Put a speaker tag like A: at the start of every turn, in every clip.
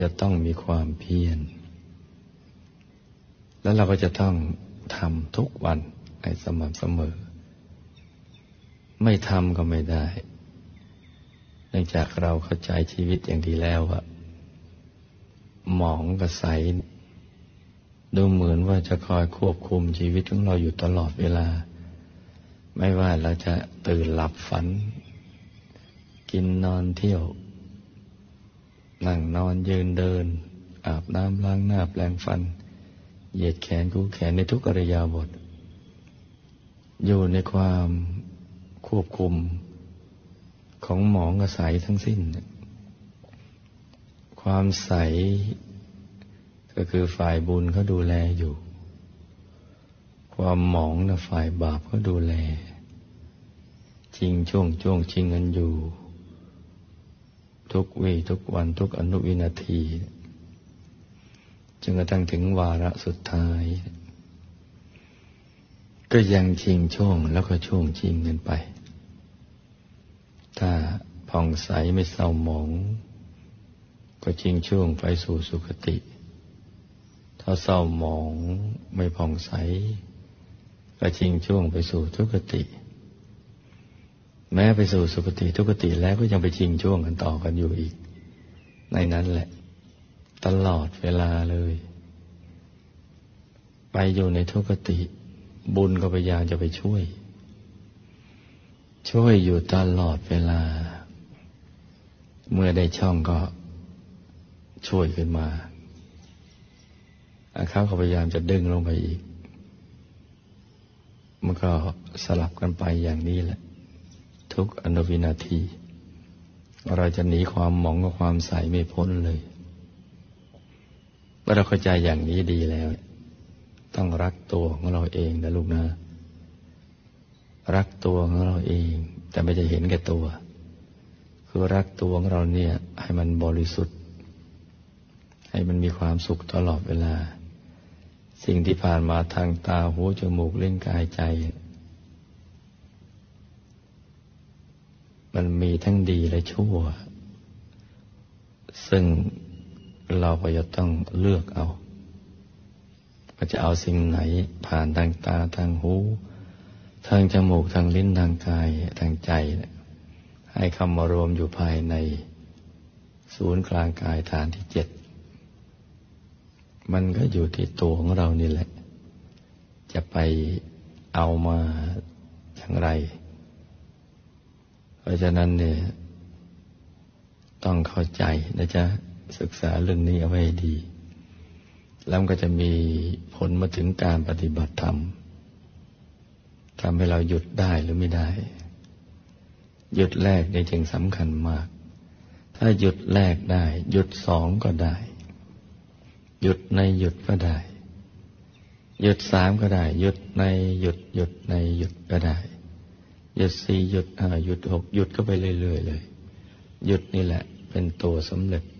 A: จะต้องมีความเพียรแล้วเราก็จะต้องทำทุกวันให้สม่ำเสมอไม่ทำก็ไม่ได้เนื่องจากเราเข้าใจชีวิตอย่างดีแล้วว่าหมองกับใสดูเหมือนว่าจะคอยควบคุมชีวิตของเราอยู่ตลอดเวลาไม่ว่าเราจะตื่นหลับฝันกินนอนเที่ยวนั่งนอนยืนเดินอาบน้ำล้างหน้าแปรงฟันเหยียดแขนคู่แขนในทุกอิริยาบถอยู่ในความควบคุมของหมองกับใสทั้งสิ้นความใสก็คือฝ่ายบุญเขาดูแลอยู่ความหมองนะฝ่ายบาปเขาดูแลชิงช่วงชิงกันอยู่ทุกวี่ทุกวันทุกอนุวินาทีจนกระทั่งถึงวาระสุดท้ายก็ยังชิงช่วงแล้วก็ช่วงชิงกันไปถ้าผ่องใสไม่เศร้าหมองก็ชิงช่วงไปสู่สุคติถ้าเศร้าหมองไม่ผ่องใสก็ชิงช่วงไปสู่ทุกติแม้ไปสู่สุคติทุกติแล้วก็ยังไปชิงช่วงกันต่อกันอยู่อีกในนั้นแหละตลอดเวลาเลยไปอยู่ในทุกติบุญก็พยายามจะไปช่วยอยู่ตลอดเวลาเมื่อได้ช่องก็ช่วยขึ้นมาเขาก็พยายามจะดึงลงไปอีกมันก็สลับกันไปอย่างนี้แหละทุกอนุวินาทีเราจะหนีความหมองกับความใสไม่พ้นเลยเมื่อเราเข้าใจอย่างนี้ดีแล้วต้องรักตัวของเราเองนะลูกนะรักตัวของเราเองแต่ไม่จะเห็นแก่ตัวคือรักตัวของเราเนี่ยให้มันบริสุทธิ์ให้มันมีความสุขตลอดเวลาสิ่งที่ผ่านมาทางตาหูจมูกลิ้นกายใจมันมีทั้งดีและชั่วซึ่งเราก็จะต้องเลือกเอาว่าจะเอาสิ่งไหนผ่านทางตาทางหูทางจมูกทางลิ้นทางกายทางใจให้เข้ามารวมอยู่ภายในศูนย์กลางกายฐานที่7มันก็อยู่ที่ตัวของเรานี่แหละจะไปเอามาอย่างไรเพราะฉะนั้นเนี่ยต้องเข้าใจนะจ๊ะศึกษาเรื่องนี้เอาไว้ดีแล้วมันก็จะมีผลมาถึงการปฏิบัติธรรมทำให้เราหยุดได้หรือไม่ได้หยุดแรกนี่จึงสำคัญมากถ้าหยุดแรกได้หยุด2ก็ได้หยุดในหยุดก็ได้หยุด3ก็ได้หยุดในหยุดในหยุดก็ได้หยุด4หยุด5หยุด6หยุดก็ไปเรื่อยๆเลยหยุดนี่แหละเป็นตัวสำเร็จ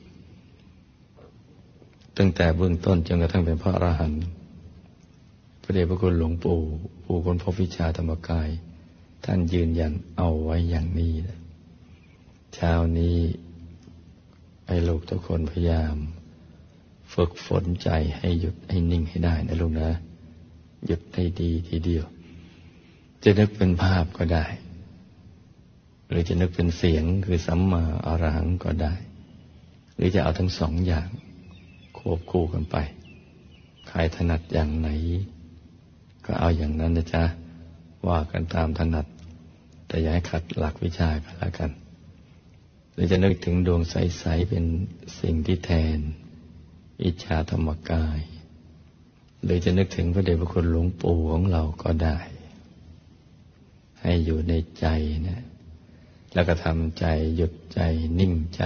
A: ตั้งแต่เบื้องต้นจนกระทั่งเป็นพระอรหันต์พระเดชพระคุณหลวงปู่ผู้ค้นพบวิชาธรรมกายท่านยืนยันเอาไว้อย่างนี้นะเช้านี้ให้ลูกทุกคนพยายามฝึกฝนใจให้หยุดให้นิ่งให้ได้นะลูกนะหยุดให้ดีทีเดียวจะนึกเป็นภาพก็ได้หรือจะนึกเป็นเสียงคือสัมมาอรหังก็ได้หรือจะเอาทั้ง2อย่างควบคู่กันไปใครถนัดอย่างไหนก็เอาอย่างนั้นนะจ๊ะว่ากันตามถนัดแต่อย่าให้ขัดหลักวิชากันละกันหรือจะนึกถึงดวงใสๆเป็นสิ่งที่แทนอิจฉาธรรมกายหรือจะนึกถึงพระเดชพระคุณหลวงปู่ของเราก็ได้ให้อยู่ในใจนะแล้วก็ทำใจหยุดใจนิ่งใจ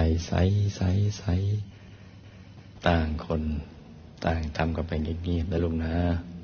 A: ใสต่างคนต่างทำกันไปเงียบๆนะลูกนะ